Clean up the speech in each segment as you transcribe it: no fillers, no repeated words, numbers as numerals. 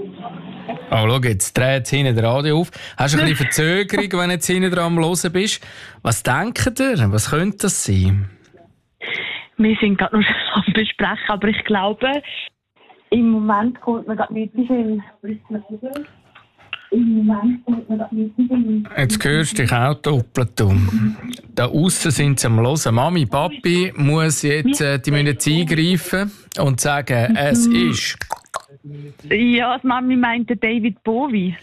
Oh, schau, jetzt dreht hinten das Radio auf. Hast du ein bisschen Verzögerung, wenn du jetzt hinten dran am Hören bist? Was denkt ihr? Was könnte das sein? Wir sind gerade noch am Besprechen, aber ich glaube, im Moment kommt man gerade nicht in Jetzt hörst du dich auch doppelt um. Da aussen sind sie am Hören. Mami, Papi muss jetzt die müssen jetzt eingreifen und sagen, es ist... Ja, die Mami meinte David Bowie.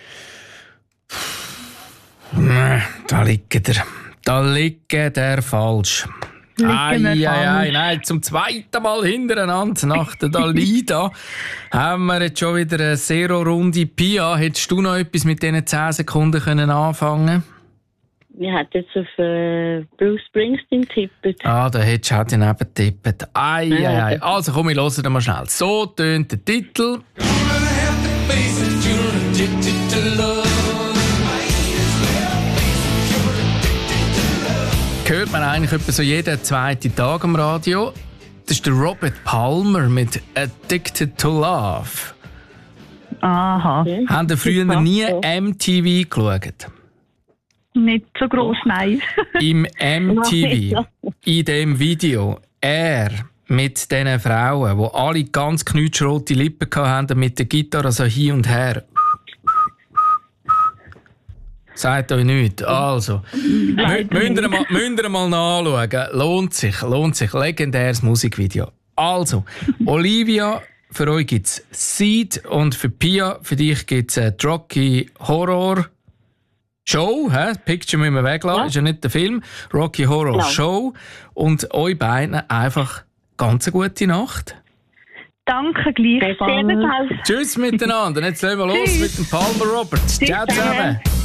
Da liegt er. Da liegt er falsch. Nein, zum zweiten Mal hintereinander nach der Dalida haben wir jetzt schon wieder eine Zero-Runde. Pia, hättest du noch etwas mit diesen 10 Sekunden können anfangen? Wir hatten jetzt auf Bruce Springsteen tippt. Da hättest du halt daneben getippt. Also komm, wir hören den mal schnell. So tönt der Titel. Hört man eigentlich etwa so jeden zweiten Tag am Radio. Das ist der Robert Palmer mit «Addicted to Love». Aha. Okay. Haben ihr früher nie MTV geschaut? Nicht so gross, nein. Im MTV, in dem Video, er mit diesen Frauen, die alle ganz knutschrote Lippen hatten, mit der Gitarre so hin und her. Sagt euch nichts. Also, müsst ihr mal nachschauen. Lohnt sich. Legendäres Musikvideo. Also, Olivia, für euch gibt es Seed und für Pia, für dich gibt es die Rocky Horror Show. Picture müssen wir weglassen, ist ja nicht der Film. Rocky Horror Show. Und euch beiden einfach ganz eine gute Nacht. Danke, gleichfalls. Tschüss miteinander. Jetzt legen wir los mit dem Palmer Robert. Ciao zusammen.